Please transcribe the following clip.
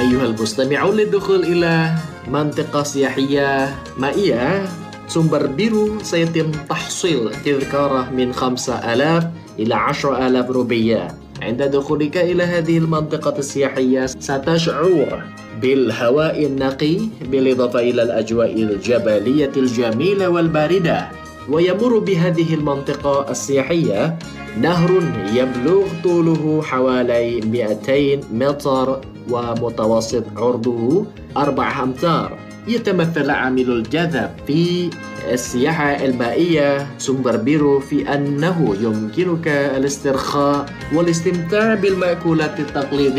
أيها المستمعون للدخول إلى منطقة سياحية مائية سمبر بيرو سيتم تحصيل تذكرة من 5,000 إلى 10,000 روبية. عند دخولك إلى هذه المنطقة السياحية ستشعر بالهواء النقي بالإضافة إلى الأجواء الجبلية الجميلة والباردة. ويمر بهذه المنطقة السياحية نهر يبلغ طوله حوالي 200 متر ومتوسط عرضه 4 أمتار. يتمثل عامل الجذب في السياحة المائية سمبر بيرو في أنه يمكنك الاسترخاء والاستمتاع بالمأكولات التقليدية